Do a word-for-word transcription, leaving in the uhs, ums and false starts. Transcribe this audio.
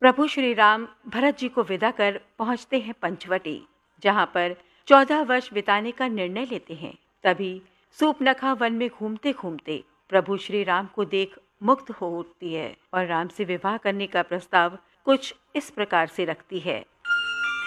प्रभु श्री राम भरत जी को विदा कर पहुंचते हैं पंचवटी, जहां पर चौदह वर्ष बिताने का निर्णय लेते हैं। तभी सूपनखा वन में घूमते घूमते प्रभु श्री राम को देख मुग्ध हो उठती है और राम से विवाह करने का प्रस्ताव कुछ इस प्रकार से रखती है।